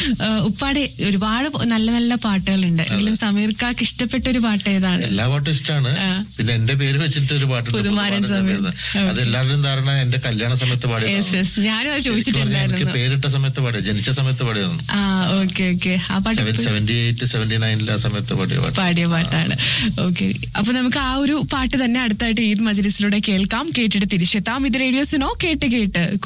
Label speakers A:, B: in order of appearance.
A: ഉപ്പാടെ ഒരുപാട് നല്ല നല്ല പാട്ടുകളുണ്ട്. എങ്കിലും സമീർക്കാക്ക് ഇഷ്ടപ്പെട്ട ഒരു പാട്ട് ഏതാണ്?
B: എല്ലാ പാട്ടും ഇഷ്ടമാണ്. പിന്നെ എന്റെ പേര് വെച്ചിട്ട് ഒരു പാട്ടുണ്ട്,
A: പുതുമാരൻ സമയത്ത്.
B: അത് എല്ലാവരുടെയും ധാരണ എന്റെ കല്യാണ സമയത്ത് പാടിയത്.
A: ഞാനും അത് ചോദിച്ചിട്ടുണ്ടായിരുന്നു.
B: എനിക്ക് പേരിട്ട സമയത്ത് പാടിയത്, ജനിച്ച സമയത്ത് പാടിയതാണ്.
A: ഓക്കെ. ആ പാട്ട്
B: 78, 79 ആ സമയത്ത് പാടിയ
A: പാട്ടാണ്. ഓക്കെ, അപ്പൊ നമുക്ക് ആ ഒരു പാട്ട് തന്നെ അടുത്തായിട്ട് ഈദ് മജ്‌ലിസിലൂടെ കേൾക്കാം. കേട്ടിട്ട് തിരിച്ചെത്താം. ഇത് റേഡിയോ സുനോ, കേട്ട്